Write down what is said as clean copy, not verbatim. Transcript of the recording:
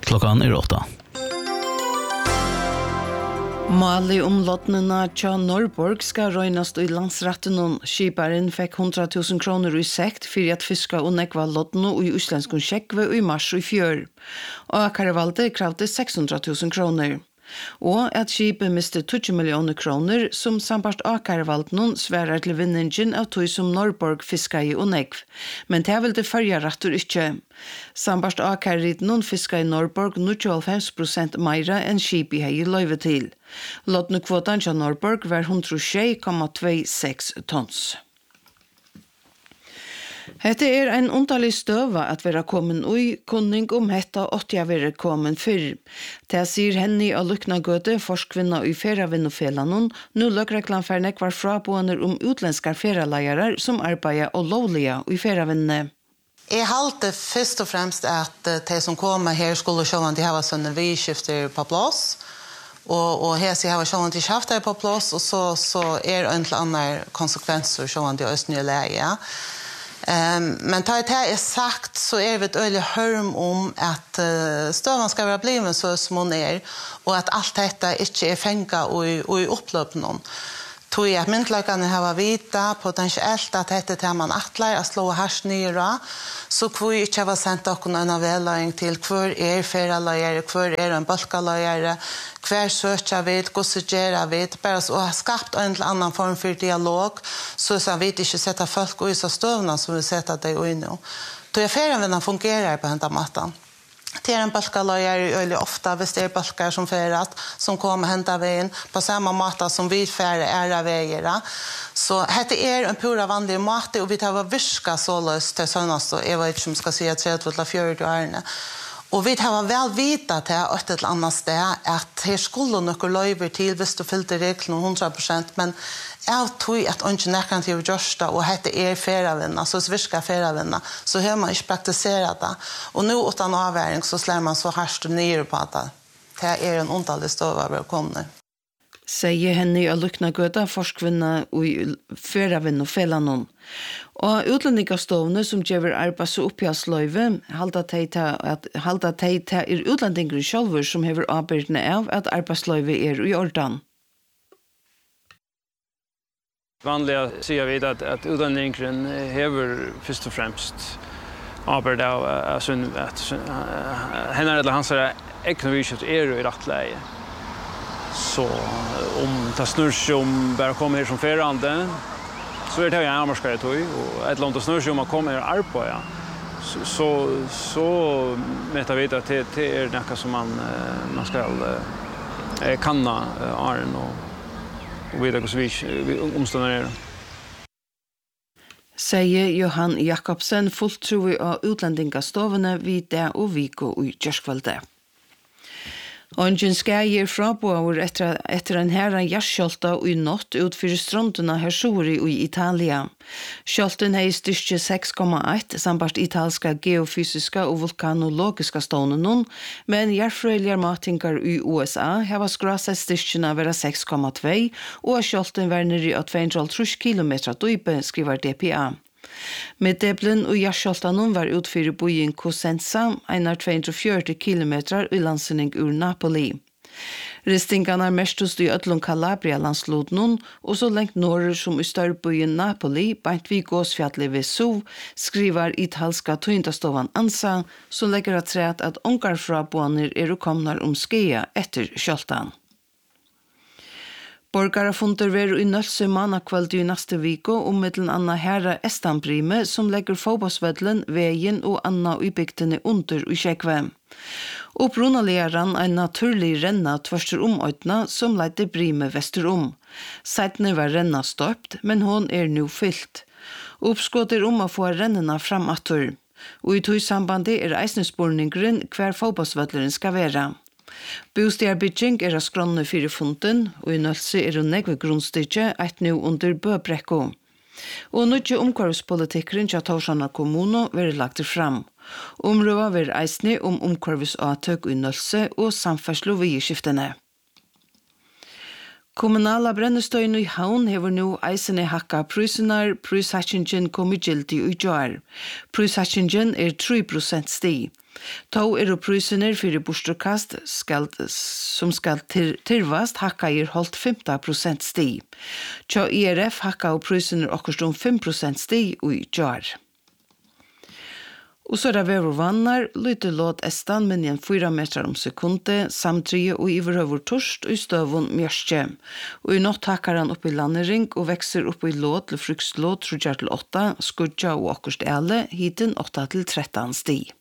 Klockan är 8. Mali lotnena tja Norrborg ska røynast i landsretten og skiparen fikk 100 000 kroner i sekt for at fiska og nekva lotno i uslenskun sjekve i mars i fjør. Og Karavalde kravde 600 000 kroner. Og at skipet miste 20 millioner kroner som sambart Akarvalden sverar til vinningen av tog som Norrborg fiska i og nekv. Men det vil det følge rettur ikke. Sambart Akarridnon fiska i Norrborg 95% meira enn skipet hei løyve til. Lotnekvotan til Norrborg var 106,26 tons. Hette en underlig støva at vera kommen ui kunning hetta 80 vera kommen fyrr. Det sier henne av Luknagøte, forskvinna i Feravinnofelanon, nu løkreklan for nekvar fraboaner utlenskar feralajarar som arbeider og lovliga i Feravinne. Jeg halte først og fremst at de som kommer her skulle sjåan de hava sånne vidskifter på plass. Og her sier jeg sjåan de skifter på plass, og så en til andre konsekvenser sjåan de østnye leie. Men ta det sagt så det ett öle hörm att stövan ska vara bliven så som hon och att allt detta inte fänga och upplöp någon. Tog jag myntlagarna har vita potentiellt att detta man attlar att slå hash nere så kvör inte var sent och en vägledning till kvör feralajare kvör en balkalajare kvär söka vet gossegera vet bara så har skapat en annan form för dialog så vet inte sätta folk och så stövna som vi sätter det och nu. Då jag färden fungerar på den mattan. Det en balkalajare eller ofta hvis det balkar som färdat som kommer hända vägen på samma matta som vi färre av vägarna. Så det en pura vanlig matte och vi tar viska så löst till sådant så jag vet inte som ska säga 30-40 år. Och vi har väl vita till ett eller annat sted att här skulle några löjver till hvis du fyllde reglerna 100%, men jag tror att inte näkan till görsta och det feravinna, så sviska feravinna, så har man inte praktiserat det. Och nu utan avväring så slår man så härst ner på att det en ondalig stova välkomna. Säger henne av Luknagøta, forskvinna i Feravinne og Felanon. Og utlendingastovne som gjør arbeids- og oppgjørsløyve halda teg til utlendingere sjølver som hever arbeidene av at arbeidsløyve i ordan. Vanliga säger vi att utlendingren hever först och främst arbeid av att henne eller hans ekonomisk i rättläge. Så om det snurr som bara kommer här som ferande så det jag amarskare tog och ett långt snurr som man kommer här arbeta så vet vi att det är något som man ska kanna Arn och veta hur omståndare är. Säger Johan Jakobsen, fulltroig av utlendingastovene vid det og Viko i Kjørskvalde. Ongen skægir fraboer etter en herran jazzskjolta i natt utfyrir stranduna Hersori i Italia. Skjolten hei styrke 6,1 sambart italska geofysiska og vulkanologiska stånden, men jarfrøyligar matingar i USA heva skrasa styrkena vera 6,2 og skjolten var nere av 230 kilometer dype, skriver DPA. Med deblen og jazzskjoltanen var utfyrir bojen Cosenza, 240 kilometer i landsinning ur Napoli. Ristingarna mestust i ödlun Calabria-landslodnon, og så lengt norr som i størrbojen Napoli, beint vi gåsfjallet Vesuv, skriver italska tøyndastovan ANSA, som legger at træt at ongarfraboaner komnar skea etter skjoltan. Borgarafunter ver i Nølse mannakveld i neste viko middelen Anna Herra Estanbrime som legger fotballsvedlen, veien og Anna i bygdene under i Kjekve. Opprunaleran en naturlig renna tvørster øytna som leidde Brime vesterom. Seitene var renna støpt, men hon nu fyllt. Oppskåter å få rennene fram atter. Og i tog sambandet eisnesborningren hver fotballsvedleren skal være. Bostiarbygging av skronne 4 funten, og i Nølse nekve grunnstikje et nå under Bøbrekko. Og nødje omkvarvspolitikkeren til Torsjana kommune vil lagt fram. Området vil eisne omkvarvsatøk i Nølse og samferdsel og vidskiftene. Kommunala brennestøyene i Havn hever nå eisene hakka prysenar, pryshatsingen kom i gildi i jar. Pryshatsingen 3% sti. Tå prisene for bostorkast som skal tilvast hakka holdt 15% sti. Tja IRF hakka og prisene akkurat 5% sti i jar. Og så det vevervannar, lyte låt estan men 4 meter om sekunde, samtrige og iverhøver torst og i støvun mjørstje. Og i natt hakkar han opp i landering og vekser opp i låt til frukslåt 3-8, skudja og akkurst ele, hiten 8-13 sti.